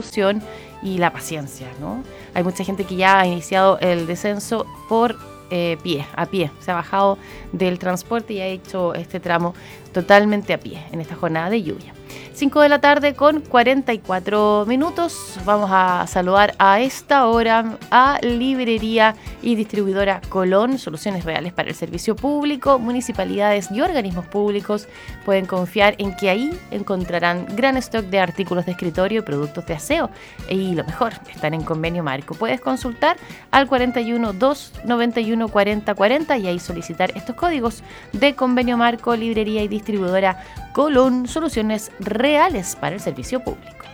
distribución y la paciencia, ¿no? Hay mucha gente que ya ha iniciado el descenso por a pie. Se ha bajado del transporte y ha hecho este tramo totalmente a pie en esta jornada de lluvia. 5 de la tarde con 44 minutos. Vamos a saludar a esta hora a Librería y Distribuidora Colón, soluciones reales para el servicio público. Municipalidades y organismos públicos pueden confiar en que ahí encontrarán gran stock de artículos de escritorio y productos de aseo. Y lo mejor, están en convenio marco. Puedes consultar al 41 291 40 40 y ahí solicitar estos códigos de convenio marco. Librería y Distribuidora Colón, soluciones reales para el servicio público.